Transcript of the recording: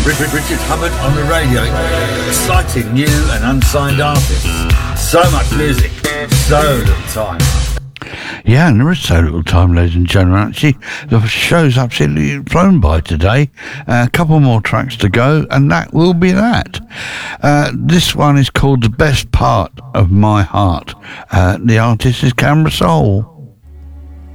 Richard Hubbard on the radio. Exciting new and unsigned artists. So much music, so little time. Yeah, and there is so little time, ladies and gentlemen. Actually, the show's absolutely flown by today. A couple more tracks to go, and that will be that. This one is called The Best Part of My Heart. The artist is Camera Soul.